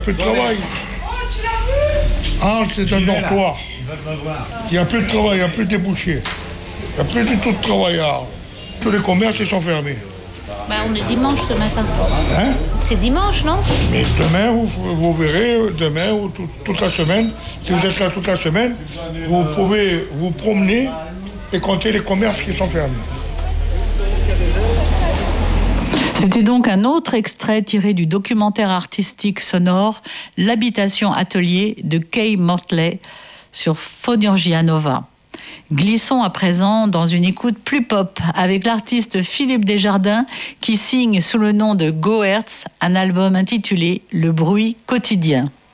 Plus de travail. Arles, c'est un dortoir. Il n'y a plus de travail, il n'y a plus de débouchés. Il n'y a plus du tout de travail à Arles. Tous les commerces ils sont fermés. On est dimanche ce matin. Hein? C'est dimanche, non? Mais demain, vous verrez, demain ou toute la semaine, si vous êtes là toute la semaine, vous pouvez vous promener et compter les commerces qui sont fermés. C'était donc un autre extrait tiré du documentaire artistique sonore L'habitation atelier de Kay Motley sur Fonurgia Nova. Glissons à présent dans une écoute plus pop avec l'artiste Philippe Desjardins qui signe sous le nom de Gohertz un album intitulé Le bruit quotidien.